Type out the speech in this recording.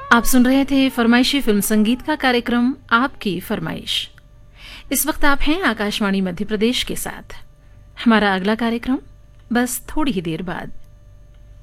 आप सुन रहे थे फरमाइशी फिल्म संगीत का कार्यक्रम आपकी फरमाइश। इस वक्त आप हैं आकाशवाणी मध्य प्रदेश के साथ। हमारा अगला कार्यक्रम बस थोड़ी ही देर बाद।